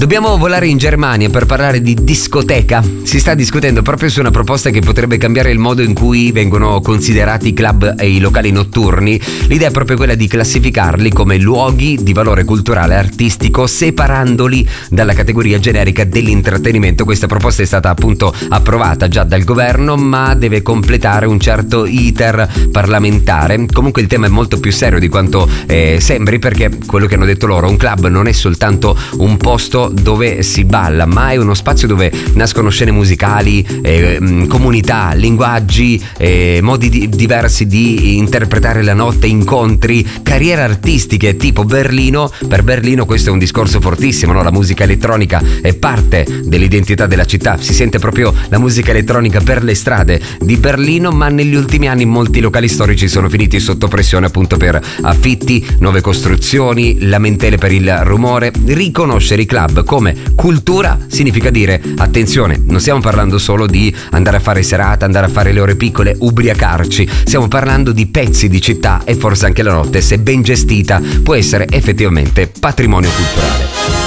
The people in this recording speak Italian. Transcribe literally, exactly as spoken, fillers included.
Dobbiamo volare in Germania per parlare di discoteca. Si sta discutendo proprio su una proposta che potrebbe cambiare il modo in cui vengono considerati i club e i locali notturni. L'idea è proprio quella di classificarli come luoghi di valore culturale e artistico, separandoli dalla categoria generica dell'intrattenimento. Questa proposta è stata appunto approvata già dal governo, ma deve completare un certo iter parlamentare. Comunque il tema è molto più serio di quanto eh, sembri, perché quello che hanno detto loro, un club non è soltanto un posto dove si balla, ma è uno spazio dove nascono scene musicali, eh, comunità, linguaggi, eh, modi di, diversi di interpretare la notte, incontri, carriere artistiche. Tipo Berlino, per Berlino questo è un discorso fortissimo, no? La musica elettronica è parte dell'identità della città, si sente proprio la musica elettronica per le strade di Berlino, ma negli ultimi anni molti locali storici sono finiti sotto pressione appunto per affitti, nuove costruzioni, lamentele per il rumore. Riconoscere i club come cultura significa dire: attenzione, non stiamo parlando solo di andare a fare serata, andare a fare le ore piccole, ubriacarci, stiamo parlando di pezzi di città, e forse anche la notte, se ben gestita, può essere effettivamente patrimonio culturale.